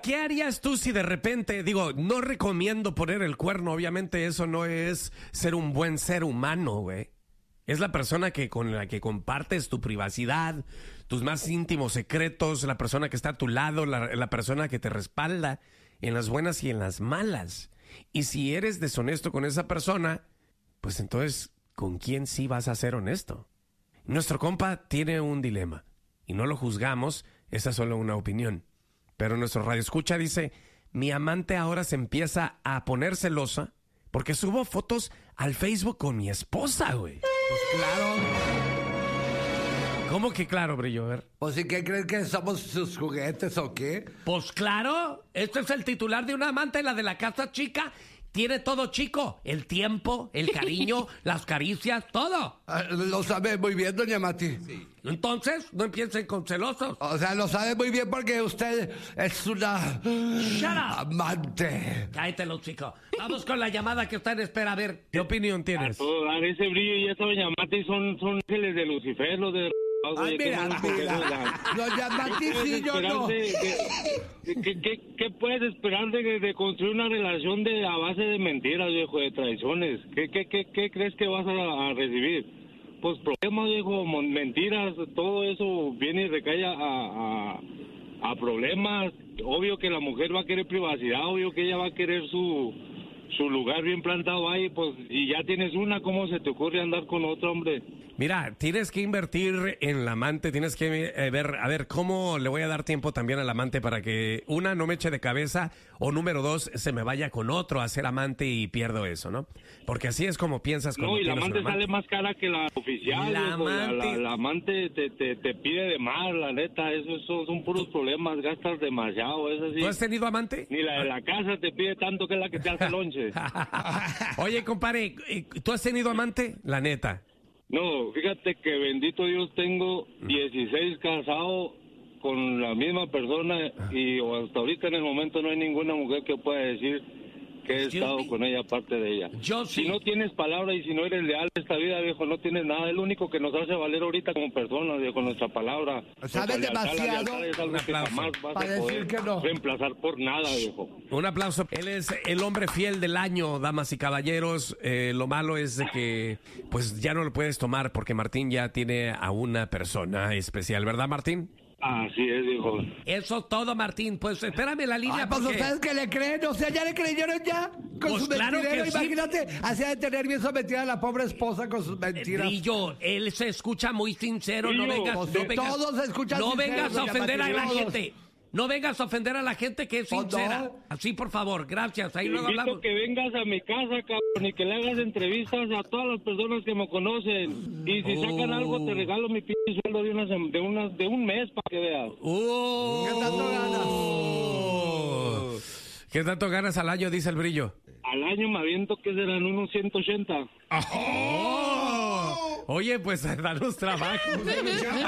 ¿qué harías tú si de repente, digo, no recomiendo poner el cuerno, obviamente eso no es ser un buen ser humano, güey. Es la persona con la que compartes tu privacidad, tus más íntimos secretos, la persona que está a tu lado, la persona que te respalda en las buenas y en las malas. Y si eres deshonesto con esa persona, pues entonces, ¿con quién sí vas a ser honesto? Nuestro compa tiene un dilema y no lo juzgamos, esa es solo una opinión. Pero nuestro radioescucha dice, mi amante ahora se empieza a poner celosa porque subo fotos al Facebook con mi esposa, güey. Pues claro. ¿Cómo que claro, Brillo? A ver. Pues ¿y qué creen que somos sus juguetes o qué? Pues claro, este es el titular de una amante, la de la casa chica. Tiene todo chico, el tiempo, el cariño, las caricias, todo. Lo sabe muy bien, doña Mati. Sí. Entonces, no empiecen con celosos. O sea, lo sabe muy bien porque usted es una Shut up. amante. Cállate, chico. Vamos con la llamada que está en espera. A ver, ¿qué opinión tienes? A todo dar ese Brillo y esa doña Mati son ángeles de Lucifer, los de... Ay, mira. Doña Mati sí, yo no. ¿Qué puedes esperar de construir una relación a base de mentiras, viejo, de traiciones? ¿Qué crees que vas a recibir? Pues problemas, viejo, mentiras, todo eso viene y recae a problemas. Obvio que la mujer va a querer privacidad, obvio que ella va a querer su lugar bien plantado ahí, pues, y ya tienes una, ¿cómo se te ocurre andar con otro, hombre? Mira, tienes que invertir en la amante, tienes que ver, a ver, cómo le voy a dar tiempo también al amante para que, una, no me eche de cabeza, o número dos, se me vaya con otro a ser amante y pierdo eso, ¿no? Porque así es como piensas cuando No, y la tienes amante un amante sale más cara que la oficial, La viejo. amante- La amante te pide de más, la neta, esos son puros problemas, gastas demasiado, es así. ¿Tú has tenido amante? Ni la de la casa te pide tanto que es la que te hace lonche. Oye, compadre, ¿tú has tenido amante? La neta. No, fíjate que bendito Dios tengo 16 casados con la misma persona y hasta ahorita en el momento no hay ninguna mujer que pueda decir que he estado con ella aparte de ella. Yo sí. Si no tienes palabra y si no eres leal a esta vida, viejo, no tienes nada. Es lo único que nos hace valer ahorita como personas, viejo, nuestra palabra. Sabes Nuestra lealtad, demasiado. la lealtad es algo Un que aplauso. jamás vas Para a decir poder que no. reemplazar por nada, viejo. Un aplauso. Él es el hombre fiel del año, damas y caballeros. Lo malo es de que, pues, ya no lo puedes tomar porque Martín ya tiene a una persona especial, ¿verdad, Martín? Así es, viejo. Eso todo, Martín. Pues espérame la línea Ay, pues porque... ustedes que le creen, o sea, ya le creyeron ya con Pues su claro mentirero. que sí. Imagínate, hacía de tener bien sometida a la pobre esposa con sus mentiras. Brillo, él se escucha muy sincero. No Brillo, vengas, pues no vengas, todos se escuchan no sinceros, vengas a doña ofender a la Mati, gente. No vengas a ofender a la gente que es Pues sincera. no. Así, por favor. Gracias. Ahí Te luego invito hablamos. que vengas a mi casa, cabrón, y que le hagas entrevistas a todas las personas que me conocen. Y si sacan algo, te regalo mi pinche sueldo de un mes para que veas. ¿Qué tanto ganas? ¿Qué tanto ganas al año, dice el Brillo? Al año me aviento que serán unos 180. Oye, pues danos trabajo.